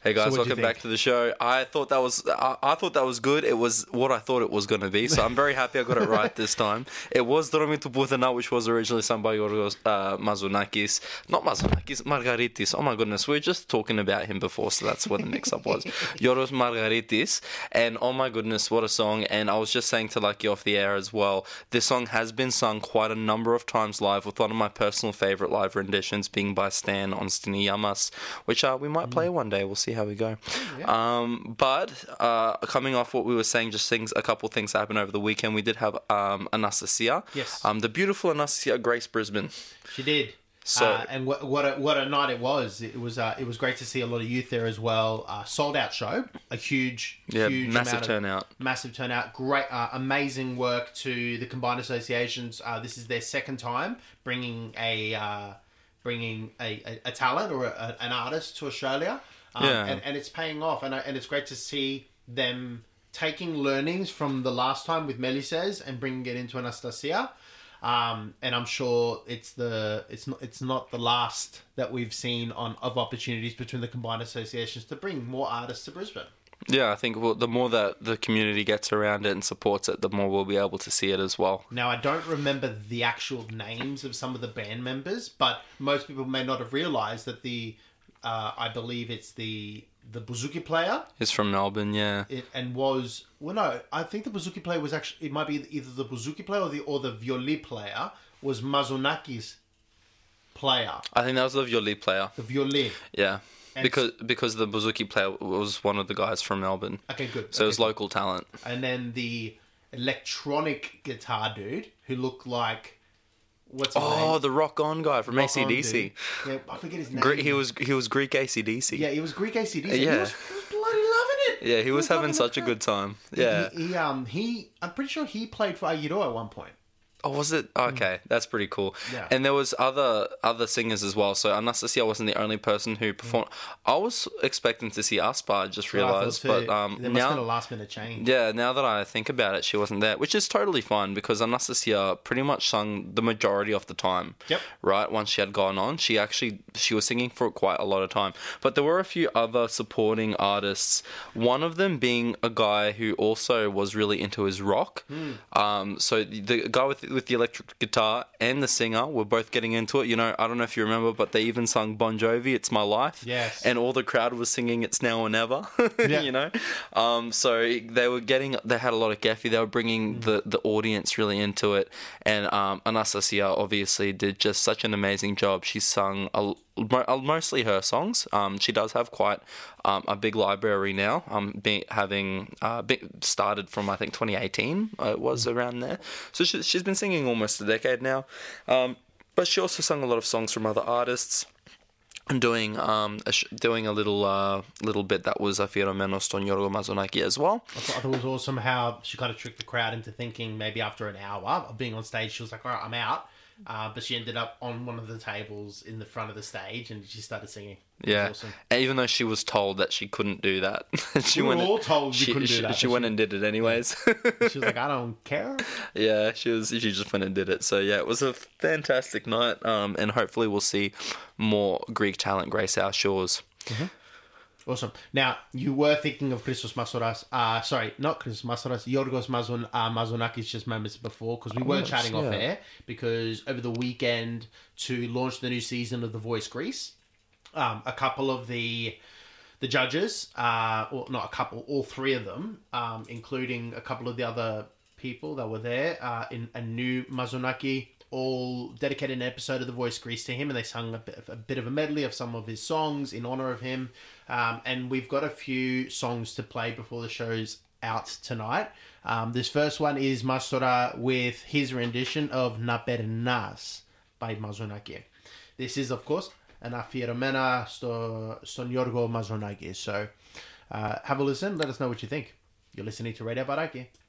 Hey So guys, what do you welcome back think? to the show. I thought that was good. It was what I thought it was going to be. So I'm very happy I got it right this time. It was Dormi tu Puthana, which was originally sung by Yorgos Mazonakis. Not Mazonakis, Margaritis. Oh my goodness, we were just talking about him before, so that's what the mix-up was. Yorgos Margaritis, and oh my goodness, what a song! And I was just saying to Lucky off the air as well. This song has been sung quite a number of times live, with one of my personal favorite live renditions being by Stan on Stini Yamas, which we might play one day. We'll see how we go. But coming off what we were saying, just a couple of things happened over the weekend. We did have Anastasia. Yes. The beautiful Anastasia Grace Brisbane. She did. So And what a night it was. It was great to see a lot of youth there as well. Sold out show. A huge massive amount turnout. Massive turnout. Great, amazing work to the combined associations. This is their second time bringing a talent or an artist to Australia. And it's paying off, and it's great to see them taking learnings from the last time with Melissa's and bringing it into Anastasia. And I'm sure it's not the last that we've seen of opportunities between the combined associations to bring more artists to Brisbane. Yeah, I think the more that the community gets around it and supports it, the more we'll be able to see it as well. Now, I don't remember the actual names of some of the band members, but most people may not have realised that I believe it's the bouzouki player. It's from Melbourne, yeah. I think the bouzouki player was actually, it might be either the bouzouki player or the violi player was Mazonaki's player. I think that was the violi player. The violi. Yeah. Because the bouzouki player was one of the guys from Melbourne. Okay, good. So it was local talent. And then the electronic guitar dude who looked like... What's his name? Oh, the Rock On guy from Rock On AC/DC. Yeah, I forget his name. He was Greek AC/DC. Yeah, he was Greek AC/DC. Yeah. He was bloody loving it. Yeah, he was having such a good time. Yeah. He I'm pretty sure he played for Aikido at one point. Oh, was it? Okay, that's pretty cool. Yeah. And there was other singers as well. So Anastasia wasn't the only person who performed. I was expecting to see Aspar, I just realised. But there must have been a last minute change. Yeah, now that I think about it, she wasn't there, which is totally fine because Anastasia pretty much sung the majority of the time. Yep. Right, once she had gone on, she was singing for quite a lot of time. But there were a few other supporting artists. One of them being a guy who also was really into his rock. So the guy with the electric guitar and the singer were both getting into it. You know, I don't know if you remember, but they even sung Bon Jovi, "It's My Life." Yes. And all the crowd was singing "It's Now or Never." Yeah. You know, so they had a lot of Geffy. They were bringing the audience really into it, and Anastasia obviously did just such an amazing job. She sung mostly her songs. She does have quite a big library now. Started from I think 2018. It was around there. So she's been singing almost a decade now. But she also sung a lot of songs from other artists. And doing a little bit that was Afiro Menos on Yorgo Mazonaki as well. I thought it was awesome how she kind of tricked the crowd into thinking maybe after an hour of being on stage, she was like, all right, I'm out. But she ended up on one of the tables in the front of the stage and she started singing. Yeah, awesome. And even though she was told that she couldn't do that, We were all told you couldn't do that. She went and did it anyways. She was like, I don't care. Yeah, she just went and did it. So yeah, it was a fantastic night. And hopefully we'll see more Greek talent grace our shores. Awesome. Now, you were thinking of Christos Masoras. Sorry, not Christos Masoras. Yorgos Mazonakis just moments before, because we were chatting off air, because over the weekend, to launch the new season of The Voice Greece, a couple of the judges, or not a couple, all three of them, including a couple of the other people that were there, in a new Mazonaki, all dedicated an episode of The Voice Greece to him, and they sung a bit of a medley of some of his songs in honour of him. And we've got a few songs to play before the show's out tonight. This first one is Mastora with his rendition of Na Pernas by Mazonaki. This is, of course, an affierammένα στον Yorgo Mazonaki. So have a listen. Let us know what you think. You're listening to Radio Baraki.